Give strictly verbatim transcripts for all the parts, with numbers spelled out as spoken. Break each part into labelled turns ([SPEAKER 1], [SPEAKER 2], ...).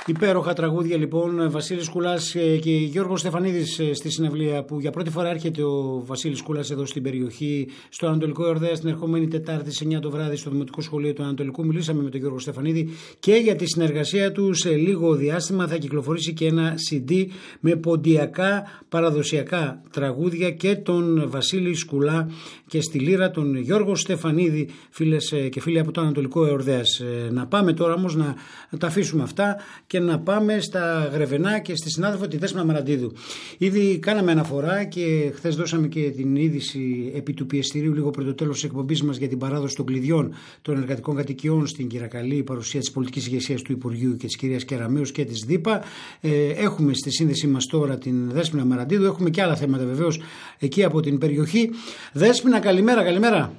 [SPEAKER 1] Υπέροχα τραγούδια λοιπόν, Βασίλης Κουλάς και Γιώργος Στεφανίδης στη συναυλία που για πρώτη φορά έρχεται ο Βασίλης Κουλάς εδώ στην περιοχή, στο Ανατολικό Εορδέα, την ερχόμενη Τετάρτη σε εννιά το βράδυ στο Δημοτικό Σχολείο του Ανατολικού. Μιλήσαμε με τον Γιώργο Στεφανίδη και για τη συνεργασία του. Σε λίγο διάστημα θα κυκλοφορήσει και ένα σι ντι με ποντιακά παραδοσιακά τραγούδια και τον Βασίλη Σκουλά και στη λύρα τον Γιώργο Στεφανίδη, φίλες και φίλοι από το Ανατολικό Εορδέα. Να πάμε τώρα όμως να τα αφήσουμε αυτά και να πάμε στα Γρεβενά και στη συνάδελφο τη Δέσποινα Μαραντίδου. Ήδη κάναμε αναφορά και χθες δώσαμε και την είδηση επί του πιεστηρίου λίγο πριν το τέλος της εκπομπής μας για την παράδοση των κλειδιών των εργατικών κατοικιών στην Κυρακαλή, η παρουσία της πολιτικής ηγεσίας του Υπουργείου και της κυρίας Κεραμέως και της ΔΥΠΑ. Ε, έχουμε στη σύνδεσή μας τώρα την Δέσποινα Μαραντίδου. Έχουμε και άλλα θέματα βεβαίως εκεί από την περιοχή. Δέσποινα, καλημέρα, καλημέρα.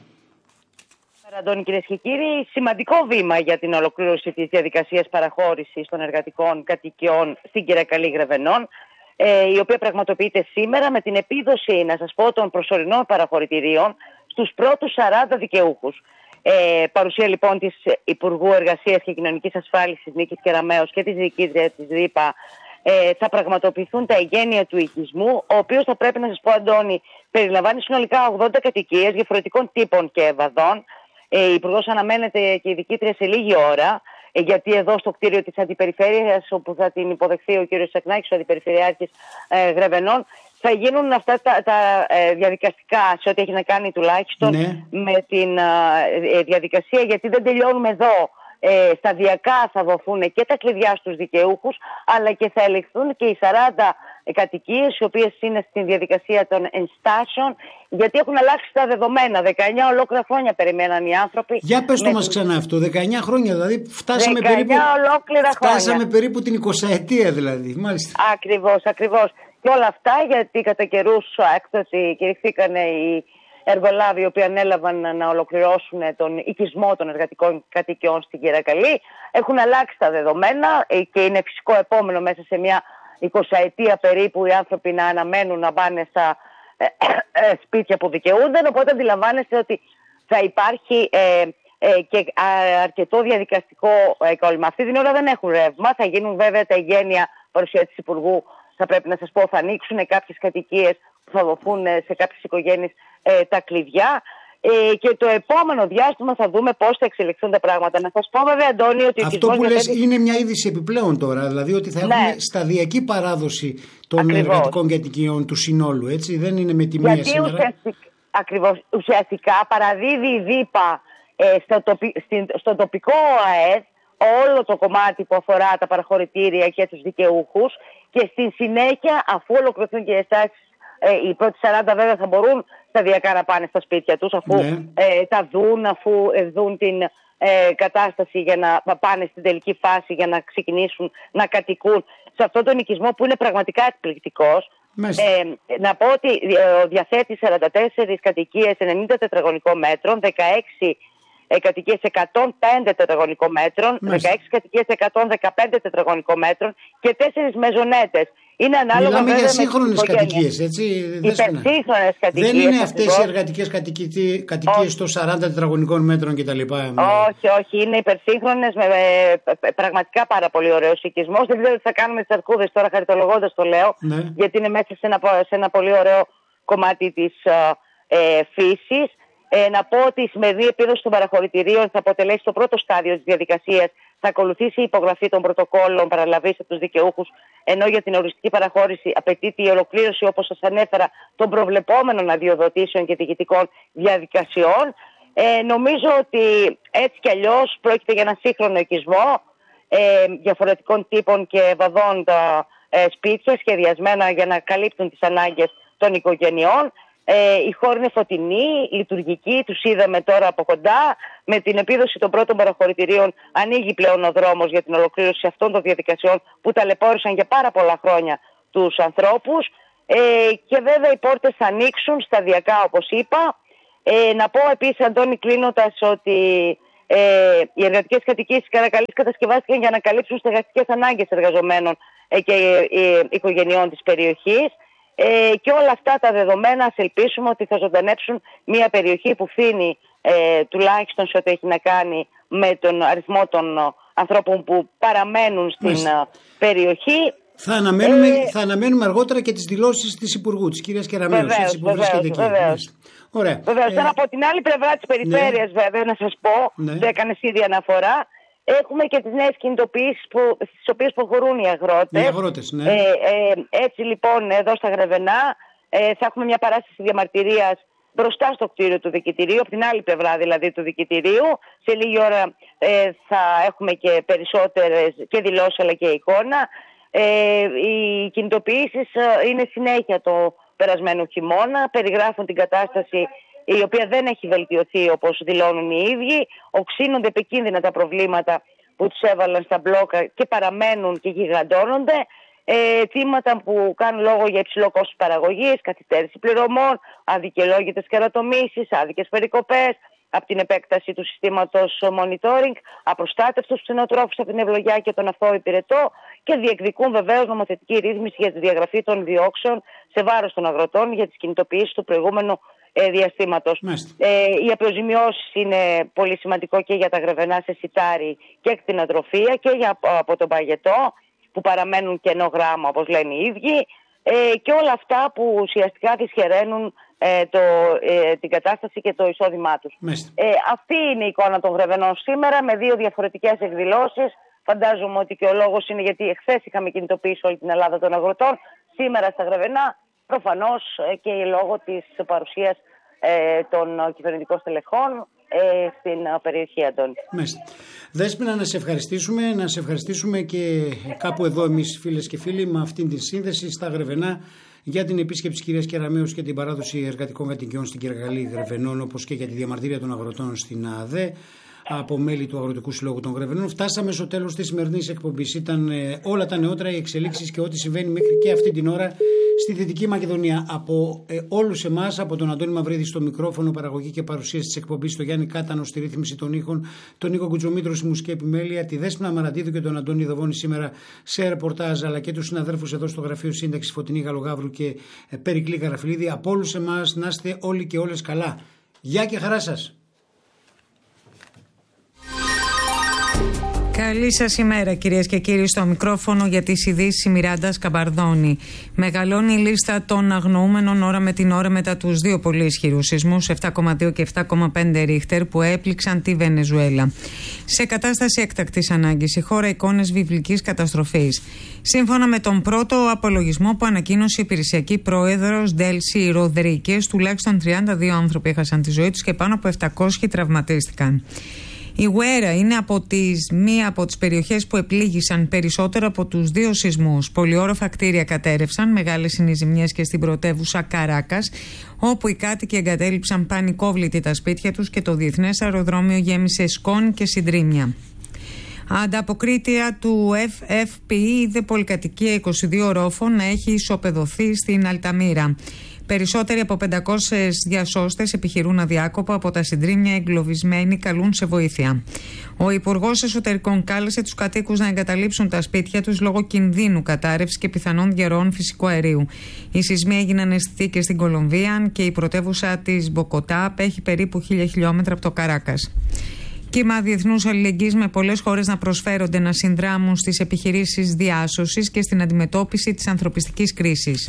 [SPEAKER 2] Αντώνη, κυρίες και κύριοι, σημαντικό βήμα για την ολοκλήρωση της διαδικασίας παραχώρησης των εργατικών κατοικιών στην Κυρακαλή Γρεβενών, ε, η οποία πραγματοποιείται σήμερα με την επίδοση, να σας πω, των προσωρινών παραχωρητηρίων στους πρώτους σαράντα δικαιούχους. Ε, παρουσία λοιπόν της Υπουργού Εργασίας και Κοινωνικής Ασφάλισης Νίκης Κεραμέως και της διοικήτριας της ΔΥΠΑ ε, θα πραγματοποιηθούν τα εγγένεια του οικισμού, ο οποίος θα πρέπει, να σας πω, Αντώνη, περιλαμβάνει συνολικά ογδόντα κατοικίες διαφορετικών τύπων και ευαδών. Η Υπουργός αναμένεται και η διοικήτρια σε λίγη ώρα, γιατί εδώ στο κτίριο της Αντιπεριφέρειας, όπου θα την υποδεχθεί ο κ. Σακνάκης, ο Αντιπεριφερειάρχης ε, Γρεβενών, θα γίνουν αυτά τα, τα ε, διαδικαστικά, σε ό,τι έχει να κάνει τουλάχιστον ναι. με την ε, διαδικασία, γιατί δεν τελειώνουμε εδώ. Ε, σταδιακά θα δοθούν και τα κλειδιά στους δικαιούχους, αλλά και θα ελεγχθούν και οι σαράντα κατοικίες, οι οποίες είναι στην διαδικασία των ενστάσεων, γιατί έχουν αλλάξει τα δεδομένα. δεκαεννιά ολόκληρα χρόνια περιμέναν οι άνθρωποι.
[SPEAKER 1] Για πες το μας
[SPEAKER 2] την...
[SPEAKER 1] ξανά αυτό, δεκαεννιά χρόνια δηλαδή, φτάσαμε
[SPEAKER 2] δεκαεννιά
[SPEAKER 1] περίπου,
[SPEAKER 2] ολόκληρα
[SPEAKER 1] φτάσαμε
[SPEAKER 2] χρόνια.
[SPEAKER 1] περίπου την εικοσαετία δηλαδή, μάλιστα.
[SPEAKER 2] Ακριβώς, ακριβώς. Και όλα αυτά γιατί κατά καιρούς έκτοτε κηρυχθήκαν οι εργολάβοι οι οποίοι ανέλαβαν να ολοκληρώσουν τον οικισμό των εργατικών κατοικιών στην Κυρακαλή. Έχουν αλλάξει τα δεδομένα και είναι φυσικό επόμενο μέσα σε μια εικοσαετία περίπου οι άνθρωποι να αναμένουν να πάνε στα ε, ε, σπίτια που δικαιούνται. Οπότε αντιλαμβάνεστε ότι θα υπάρχει ε, ε, και αρκετό διαδικαστικό κόλλημα. Αυτή την ώρα δεν έχουν ρεύμα. Θα γίνουν βέβαια τα εγγένεια, παρουσία της Υπουργού. Θα πρέπει να σας πω, θα ανοίξουν κάποιες κατοικίες που θα δοθούν σε κάποιες οικογένειες ε, τα κλειδιά. Ε, και το επόμενο διάστημα θα δούμε πώς θα εξελιχθούν τα πράγματα. Να σας πω βέβαια, Αντώνη, ότι
[SPEAKER 1] αυτό που λες τέτοι... είναι μια είδηση επιπλέον τώρα. Δηλαδή ότι θα έχουμε ναι. σταδιακή παράδοση των Ακριβώς. εργατικών κατοικιών του συνόλου. Έτσι, δεν είναι με τη μία
[SPEAKER 2] Γιατί
[SPEAKER 1] σήμερα.
[SPEAKER 2] Ουσιαστικά, ακριβώς, ουσιαστικά παραδίδει η ΔΥΠΑ ε, στο, τοπι, στην, στο τοπικό ΑΕΔ όλο το κομμάτι που αφορά τα παραχωρητήρια και τους δικαιούχους, και στη συνέχεια, αφού ολοκληρωθούν και οι εστάσεις, ε, οι πρώτοι σαράντα βέβαια θα μπορούν σταδιακά να πάνε στα σπίτια τους, αφού ναι. ε, τα δουν, αφού ε, δουν την ε, κατάσταση για να πάνε στην τελική φάση, για να ξεκινήσουν να κατοικούν σε αυτόν τον οικισμό που είναι πραγματικά εκπληκτικός. Ε, να πω ότι ε, διαθέτει σαράντα τέσσερις κατοικίες ενενήντα τετραγωνικών μέτρων, δεκαέξι ε, κατοικίες εκατόν πέντε τετραγωνικών μέτρων, Μάλιστα. δεκαέξι κατοικίες εκατόν δεκαπέντε τετραγωνικών μέτρων και τέσσερις μεζονέτες. Είναι ανάλογα.
[SPEAKER 1] Μιλάμε για σύγχρονες κατοικίες, έτσι.
[SPEAKER 2] Υπερσύγχρονες κατοικίες.
[SPEAKER 1] Δεν είναι αυτές οι εργατικές κατοικίες των σαράντα τετραγωνικών μέτρων κτλ.
[SPEAKER 2] Όχι, όχι. Είναι υπερσύγχρονες με ε, πραγματικά πάρα πολύ ωραίος οικισμός. Δεν ξέρω τι θα κάνουμε τις αρκούδες τώρα, χαριτολογώντας το λέω, ναι. γιατί είναι μέσα σε ένα, σε ένα πολύ ωραίο κομμάτι της ε, φύσης. Ε, να πω ότι η σημερινή επίδοση των παραχωρητηρίων θα αποτελέσει το πρώτο στάδιο της διαδικασίας. Θα ακολουθήσει η υπογραφή των πρωτοκόλων παραλαβής από τους δικαιούχους, ενώ για την οριστική παραχώρηση απαιτείται η ολοκλήρωση, όπως σας ανέφερα, των προβλεπόμενων αδειοδοτήσεων και διοικητικών διαδικασιών. Ε, νομίζω ότι έτσι κι αλλιώς πρόκειται για ένα σύγχρονο οικισμό ε, διαφορετικών τύπων και ευαδών τα ε, σπίτια, σχεδιασμένα για να καλύπτουν τις ανάγκες των οικογενειών. Ε, η χώρη είναι φωτεινή, λειτουργική, τους είδαμε τώρα από κοντά. Με την επίδοση των πρώτων παραχωρητηρίων ανοίγει πλέον ο δρόμος για την ολοκλήρωση αυτών των διαδικασιών που ταλαιπώρησαν για πάρα πολλά χρόνια τους ανθρώπους. Ε, και βέβαια οι πόρτες θα ανοίξουν σταδιακά, όπως είπα. Ε, να πω επίσης, Αντώνη, κλείνοντας, ότι ε, οι εργατικές κατοικίες της Κυρακαλής κατασκευάστηκαν για να καλύψουν στεγαστικές ανάγκες εργαζομένων ε, και ε, οικογενειών της περιοχής. Ε, και όλα αυτά τα δεδομένα ας ελπίσουμε ότι θα ζωντανέψουν μια περιοχή που φθήνει ε, τουλάχιστον σε ό,τι έχει να κάνει με τον αριθμό των ανθρώπων που παραμένουν στην Μάλιστα. περιοχή.
[SPEAKER 1] Θα αναμένουμε, ε, θα αναμένουμε αργότερα και τις δηλώσεις της Υπουργού, της κυρίας Κεραμέως.
[SPEAKER 2] Βεβαίως, βεβαίως, βεβαίως.
[SPEAKER 1] Ωραία.
[SPEAKER 2] Βεβαίως. Ε, τώρα από την άλλη πλευρά της περιφέρειας, ναι. βέβαια, να σας πω, ναι. δεν έκανες ήδη αναφορά, έχουμε και τις νέες κινητοποιήσεις που, στις οποίες προχωρούν οι αγρότες.
[SPEAKER 1] Οι αγρότες, ναι.
[SPEAKER 2] Ε, ε, έτσι λοιπόν, εδώ στα Γρεβενά, ε, θα έχουμε μια παράσταση διαμαρτυρίας μπροστά στο κτίριο του δικητηρίου, από την άλλη πλευρά δηλαδή του δικητηρίου. Σε λίγη ώρα ε, θα έχουμε και περισσότερες και δηλώσεις αλλά και εικόνα. Ε, οι κινητοποιήσεις ε, είναι συνέχεια το περασμένου χειμώνα, περιγράφουν την κατάσταση η οποία δεν έχει βελτιωθεί όπως δηλώνουν οι ίδιοι, οξύνονται επικίνδυνα τα προβλήματα που τους έβαλαν στα μπλόκα και παραμένουν και γιγαντώνονται. Ε, θύματα που κάνουν λόγο για υψηλό κόστος παραγωγής, καθυστέρηση πληρωμών, αδικαιολόγητες κερατομήσεις, άδικες περικοπές από την επέκταση του συστήματος monitoring, απροστάτευτους κτηνοτρόφους από την ευλογιά και τον αθώο υπηρετό και διεκδικούν βεβαίως νομοθετική ρύθμιση για τη διαγραφή των διώξεων σε βάρος των αγροτών για τις κινητοποιήσεις του προηγούμενου ε, διαστήματος. Ε, οι αποζημιώσεις είναι πολύ σημαντικό και για τα Γρεβενά σε σιτάρι και κτηνοτροφία και για, από τον παγετό, που παραμένουν κενό γράμμα όπως λένε οι ίδιοι, ε, και όλα αυτά που ουσιαστικά δυσχεραίνουν ε, το, ε, την κατάσταση και το εισόδημά τους. Ε, αυτή είναι η εικόνα των Γρεβενών σήμερα με δύο διαφορετικές εκδηλώσεις. Φαντάζομαι ότι και ο λόγος είναι γιατί εχθές είχαμε κινητοποιήσει όλη την Ελλάδα των αγροτών. Σήμερα στα Γρεβενά προφανώς ε, και λόγω της παρουσίας ε, των κυβερνητικών στελεχών ε, στην περιοχή, Αντώνη.
[SPEAKER 1] Μάλιστα. Δέσποινα, να σε ευχαριστήσουμε, να σε ευχαριστήσουμε και κάπου εδώ εμείς φίλες και φίλοι με αυτήν την σύνδεση στα Γρεβενά για την επίσκεψη της κυρίας Κεραμέως και την παράδοση εργατικών κατοικιών στην Κυραγαλή Γρεβενών, όπως και για τη διαμαρτυρία των αγροτών στην ΑΔΕ από μέλη του Αγροτικού Συλλόγου των Γρεβενών. Φτάσαμε στο τέλος της σημερινής εκπομπής. Ήταν ε, όλα τα νεότερα, οι εξελίξεις και ό,τι συμβαίνει μέχρι και αυτή την ώρα στη Δυτική Μακεδονία. Από ε, όλους εμάς, από τον Αντώνη Μαυρίδη στο μικρόφωνο, παραγωγή και παρουσίαση της εκπομπής, τον Γιάννη Κάτανο στη ρύθμιση των ήχων, τον Νίκο Κουτζομήτρο στη μουσική επιμέλεια, τη Δέσποινα Μαραντίδου και τον Αντώνη Δοβόνη σήμερα σε ρεπορτάζ, αλλά και τους συναδέλφους εδώ στο γραφείο σύνταξη Φωτεινή Γαλογάβρου και ε, Περικλή Καραφιλίδη. Από όλους εμάς να είστε όλοι και όλες καλά. Γεια και χαρά σας.
[SPEAKER 3] Καλή σας ημέρα, κυρίες και κύριοι, στο μικρόφωνο για τις ειδήσεις η Μιράντα Σκαμπαρδόνη. Μεγαλώνει η λίστα των αγνοούμενων ώρα με την ώρα μετά τους δύο πολύ ισχυρούς σεισμούς επτά κόμμα δύο και επτά κόμμα πέντε ρίχτερ που έπληξαν τη Βενεζουέλα. Σε κατάσταση έκτακτης ανάγκης, η χώρα εικόνες βιβλικής καταστροφής. Σύμφωνα με τον πρώτο απολογισμό που ανακοίνωσε η υπηρεσιακή πρόεδρος Ντέλσι Ροδρίκες, τουλάχιστον τριάντα δύο άνθρωποι έχασαν τη ζωή τους και πάνω από επτακόσιοι τραυματίστηκαν. Η Γουέρα είναι από τις, μία από τις περιοχές που επλήγησαν περισσότερο από τους δύο σεισμούς. Πολυόροφα κτίρια κατέρευσαν, μεγάλες είναι οι ζημιές και στην πρωτεύουσα Καράκας, όπου οι κάτοικοι εγκατέλειψαν πανικόβλητοι τα σπίτια τους και το διεθνές αεροδρόμιο γέμισε σκόνη και συντρίμμια. Ανταποκρίτρια του εφ εφ πι είδε πολυκατοικία είκοσι δύο ρόφων να έχει ισοπεδωθεί στην Αλταμίρα. Περισσότεροι από πεντακόσιοι διασώστες επιχειρούν αδιάκοπα από τα συντρίμμια, εγκλωβισμένοι καλούν σε βοήθεια. Ο Υπουργός Εσωτερικών κάλεσε τους κατοίκους να εγκαταλείψουν τα σπίτια τους λόγω κινδύνου κατάρρευσης και πιθανών διαρροών φυσικού αερίου. Οι σεισμοί έγιναν αισθητοί και στην Κολομβία και η πρωτεύουσα της Μποκοτά απέχει περίπου χίλια χιλιόμετρα από το Καράκας. Κύμα διεθνούς αλληλεγγύης με πολλές χώρες να προσφέρονται να συνδράμουν στις επιχειρήσεις διάσωσης και στην αντιμετώπιση της ανθρωπιστικής κρίσης.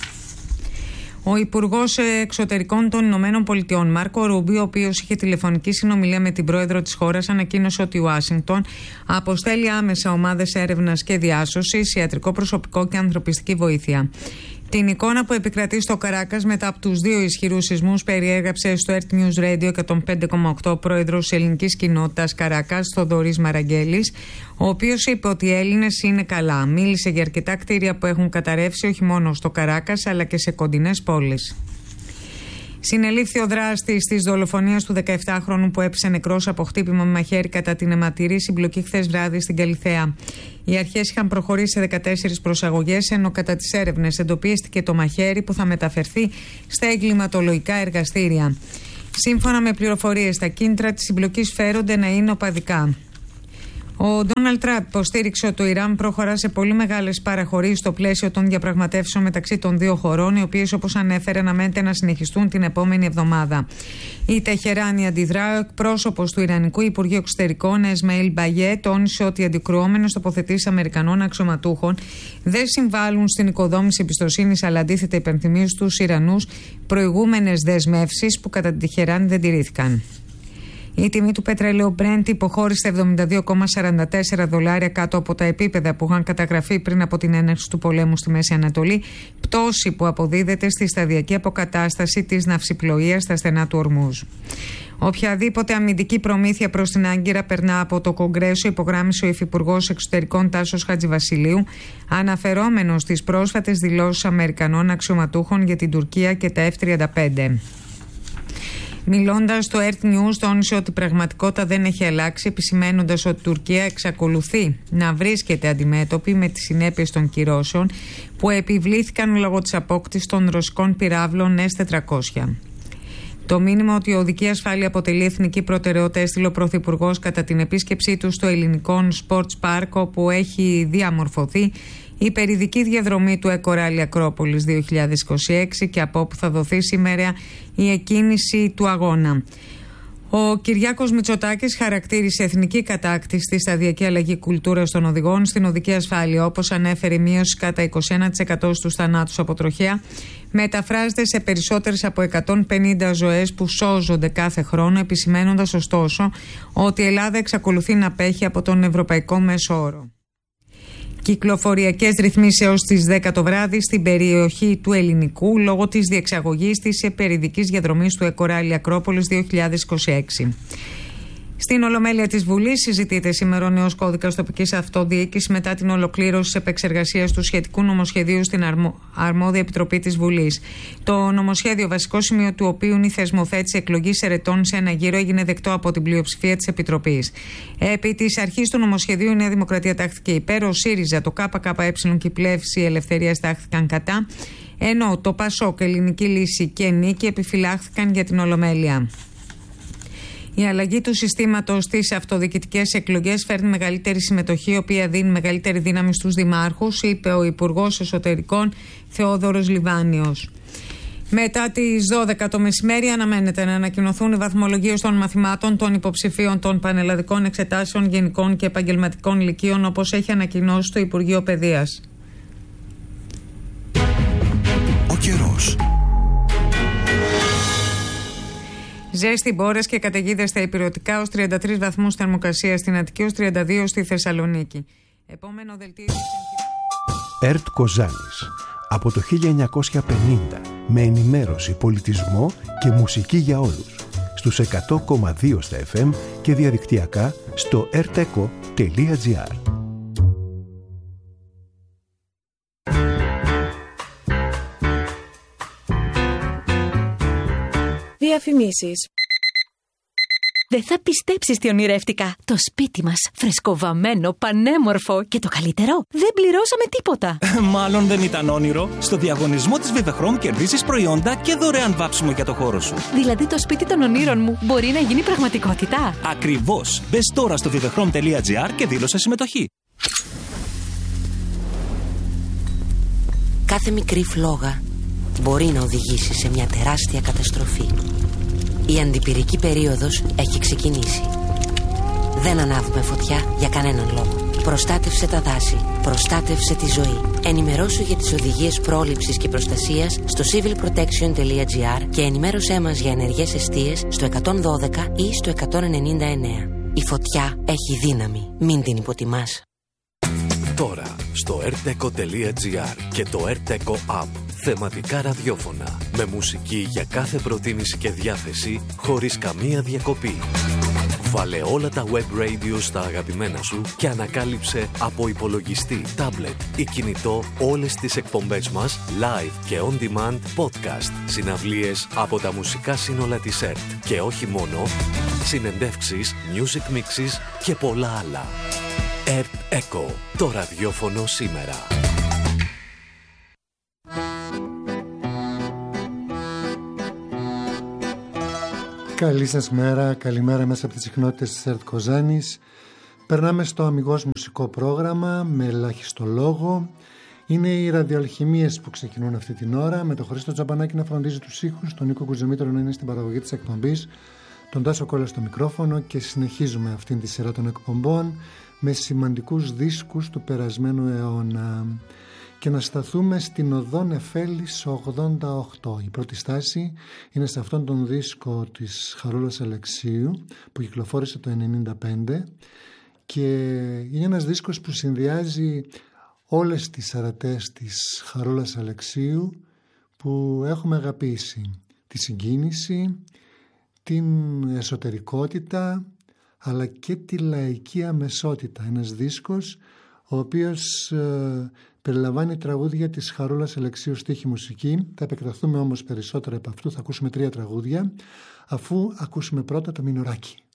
[SPEAKER 3] Ο Υπουργός Εξωτερικών των Ηνωμένων Πολιτειών, Μάρκο Ρούμπιο, ο οποίος είχε τηλεφωνική συνομιλία με την πρόεδρο της χώρας, ανακοίνωσε ότι η Ουάσιγκτον αποστέλει άμεσα ομάδες έρευνας και διάσωσης, ιατρικό προσωπικό και ανθρωπιστική βοήθεια. Την εικόνα που επικρατεί στο Καράκας μετά από τους δύο ισχυρούς σεισμούς περιέγραψε στο Earth News Radio εκατόν πέντε κόμμα οκτώ πρόεδρος της ελληνικής κοινότητας Καράκας, Θοδωρής Μαραγκέλης, ο οποίος είπε ότι οι Έλληνες είναι καλά. Μίλησε για αρκετά κτίρια που έχουν καταρρεύσει όχι μόνο στο Καράκας αλλά και σε κοντινές πόλεις. Συνελήφθη ο δράστης της δολοφονίας του δεκαεπτάχρονου που έπεσε νεκρός από χτύπημα με μαχαίρι κατά την αιματηρή συμπλοκή χθες βράδυ στην Καλιθέα. Οι αρχές είχαν προχωρήσει σε δεκατέσσερις προσαγωγές, ενώ κατά τις έρευνες εντοπίστηκε το μαχαίρι που θα μεταφερθεί στα εγκληματολογικά εργαστήρια. Σύμφωνα με πληροφορίες, τα κίνητρα της συμπλοκής φέρονται να είναι οπαδικά. Ο Ντόναλντ Τραμπ υποστήριξε ότι το Ιράν προχωρά σε πολύ μεγάλες παραχωρήσεις στο πλαίσιο των διαπραγματεύσεων μεταξύ των δύο χωρών, οι οποίες, όπως ανέφερε, αναμένεται να συνεχιστούν την επόμενη εβδομάδα. Η Τεχεράνη αντιδρά. Ο εκπρόσωπος του Ιρανικού Υπουργείου Εξωτερικών, Εσμαήλ Μπαγιέ, τόνισε ότι οι αντικρουόμενες τοποθετήσεις Αμερικανών αξιωματούχων δεν συμβάλλουν στην οικοδόμηση εμπιστοσύνης, αλλά αντίθετα υπενθυμίζουν στους Ιρανούς προηγούμενες δεσμεύσεις που κατά την Τεχεράνη δεν τηρήθηκαν. Η τιμή του πετρελαίου Brent υποχώρησε εβδομήντα δύο κόμμα σαράντα τέσσερα δολάρια κάτω από τα επίπεδα που είχαν καταγραφεί πριν από την έναρξη του πολέμου στη Μέση Ανατολή, πτώση που αποδίδεται στη σταδιακή αποκατάσταση της ναυσιπλοείας στα στενά του Ορμούζ. Οποιαδήποτε αμυντική προμήθεια προς την Άγκυρα περνά από το Κογκρέσο, υπογράμμισε ο Υφυπουργός Εξωτερικών Τάσος Χατζηβασιλείου, αναφερόμενος στις πρόσφατες δηλώσεις Αμερικανών αξιωματούχων για την Τουρκία και τα εφ τριάντα πέντε. Μιλώντας στο Earth News, τόνισε ότι η πραγματικότητα δεν έχει αλλάξει, επισημένοντας ότι η Τουρκία εξακολουθεί να βρίσκεται αντιμέτωπη με τις συνέπειες των κυρώσεων που επιβλήθηκαν λόγω της απόκτησης των ρωσικών πυράβλων ες τετρακόσια. Το μήνυμα ότι η οδική ασφάλεια αποτελεί εθνική προτεραιότητα έστειλε ο Πρωθυπουργός κατά την επίσκεψή του στο ελληνικό Sports Park, όπου έχει διαμορφωθεί η περιδική διαδρομή του Eco Rally Ακρόπολης δύο χιλιάδες είκοσι έξι και από όπου θα δοθεί σήμερα η εκκίνηση του αγώνα. Ο Κυριάκος Μητσοτάκης χαρακτήρισε εθνική κατάκτηση στη σταδιακή αλλαγή κουλτούρας των οδηγών στην οδική ασφάλεια, όπως ανέφερε, μείωση κατά είκοσι ένα τοις εκατό στους θανάτους από τροχαία μεταφράζεται σε περισσότερες από εκατόν πενήντα ζωές που σώζονται κάθε χρόνο, επισημένοντας ωστόσο ότι η Ελλάδα εξακολουθεί να απέχει από τον ευρωπαϊκό μέσο όρο. Κυκλοφοριακές ρυθμίσεις έως τις δέκα το βράδυ στην περιοχή του Ελληνικού λόγω της διεξαγωγής της περιδικής διαδρομής του Eco Rally Ακρόπολης δύο χιλιάδες είκοσι έξι. Στην Ολομέλεια της Βουλής συζητείται σήμερα ο νέος κώδικας τοπικής αυτοδιοίκησης μετά την ολοκλήρωση της επεξεργασίας του σχετικού νομοσχεδίου στην αρμο... αρμόδια επιτροπή της Βουλής. Το νομοσχέδιο, βασικό σημείο του οποίου είναι η θεσμοθέτηση εκλογής ερετών σε ένα γύρο, έγινε δεκτό από την πλειοψηφία της Επιτροπής. Επί της αρχής του νομοσχεδίου η Νέα Δημοκρατία τάχθηκε υπέρ, ο ΣΥΡΙΖΑ, το ΚΚΕ και η Πλεύση Ελευθερίας τάχθηκαν κατά, ενώ το ΠΑΣΟΚ, Ελληνική Λύση και Νίκη επιφυλάχθηκαν για την Ολομέλεια. Η αλλαγή του συστήματος στις αυτοδιοικητικές εκλογές φέρνει μεγαλύτερη συμμετοχή, η οποία δίνει μεγαλύτερη δύναμη στους δημάρχους, είπε ο Υπουργός Εσωτερικών Θεόδωρος Λιβάνιος. Μετά τις δώδεκα το μεσημέρι αναμένεται να ανακοινωθούν οι βαθμολογίες των μαθημάτων των υποψηφίων των πανελλαδικών εξετάσεων γενικών και επαγγελματικών λυκείων, όπως έχει ανακοινώσει το Υπουργείο Παιδείας.
[SPEAKER 4] Ο καιρός.
[SPEAKER 3] Ζέστη, μπόρες και καταιγίδες στα ηπειρωτικά, ως τριάντα τρεις βαθμούς θερμοκρασία στην Αττική, ως τριάντα δύο στη Θεσσαλονίκη. Επόμενο δελτίο.
[SPEAKER 4] ΕΡΤ Κοζάνης. Από το χίλια εννιακόσια πενήντα. Με ενημέρωση, πολιτισμό και μουσική για όλους. Στους εκατό κόμμα δύο στα εφ εμ και διαδικτυακά στο ερτεκο τελεία τζι άρ.
[SPEAKER 5] Διαφημίσεις.
[SPEAKER 6] Δεν θα πιστέψεις τι ονειρεύτηκα. Το σπίτι μας, φρεσκοβαμμένο, πανέμορφο και το καλύτερο, δεν πληρώσαμε τίποτα.
[SPEAKER 7] Μάλλον δεν ήταν όνειρο. Στο διαγωνισμό της Vivechrome κερδίζεις προϊόντα και δωρεάν βάψιμο για το χώρο σου.
[SPEAKER 6] Δηλαδή το σπίτι των ονείρων μου μπορεί να γίνει πραγματικότητα.
[SPEAKER 7] Ακριβώς. Μπες τώρα στο vivechrome τελεία τζι άρ και δήλωσε συμμετοχή.
[SPEAKER 8] Κάθε μικρή φλόγα μπορεί να οδηγήσει σε μια τεράστια καταστροφή. Η αντιπυρική περίοδος έχει ξεκινήσει. Δεν ανάβουμε φωτιά για κανέναν λόγο. Προστάτευσε τα δάση. Προστάτευσε τη ζωή. Ενημερώσου για τις οδηγίες πρόληψης και προστασίας στο civil protection τελεία τζι άρ και ενημέρωσέ μας για ενεργές εστίες στο εκατόν δώδεκα ή στο εκατόν ενενήντα εννέα. Η φωτιά έχει δύναμη. Μην την υποτιμάς.
[SPEAKER 9] Τώρα στο ερτεκο τελεία τζι άρ και το ερτεκο App. Θεματικά ραδιόφωνα με μουσική για κάθε προτίμηση και διάθεση χωρίς καμία διακοπή. Βάλε όλα τα web radio στα αγαπημένα σου και ανακάλυψε από υπολογιστή, τάμπλετ ή κινητό όλες τις εκπομπές μας live και on demand podcast, συναυλίες από τα μουσικά σύνολα της ΕΡΤ και όχι μόνο, συνεντεύξεις, music mixes και πολλά άλλα. ΕΡΤ Echo, το ραδιόφωνο σήμερα.
[SPEAKER 10] Καλή σας μέρα, καλημέρα μέσα από τις συχνότητες της ΕΡΤ Κοζάνης. Περνάμε στο αμιγώς μουσικό πρόγραμμα με ελάχιστο λόγο. Είναι οι ραδιοαλχημίες που ξεκινούν αυτή την ώρα, με τον Χρήστο Τζαμπανάκη να φροντίζει τους ήχους, τον Νίκο Κουζεμήτρο να είναι στην παραγωγή της εκπομπής, τον Τάσο Κόλλα στο μικρόφωνο, και συνεχίζουμε αυτήν τη σειρά των εκπομπών με σημαντικούς δίσκους του περασμένου αιώνα. Και να σταθούμε στην οδό Νεφέλης ογδόντα οκτώ. Η πρώτη στάση είναι σε αυτόν τον δίσκο της Χαρούλας Αλεξίου που κυκλοφόρησε το ενενήντα πέντε, και είναι ένας δίσκος που συνδυάζει όλες τις αρατές της Χαρούλας Αλεξίου που έχουμε αγαπήσει. Τη συγκίνηση, την εσωτερικότητα, αλλά και τη λαϊκή αμεσότητα. Ένας δίσκος ο οποίος ε, περιλαμβάνει τραγούδια της Χαρούλας Αλεξίου, στίχη, μουσική. Θα επεκταθούμε όμως περισσότερα από αυτού, θα ακούσουμε τρία τραγούδια, αφού ακούσουμε πρώτα το Μινουράκι.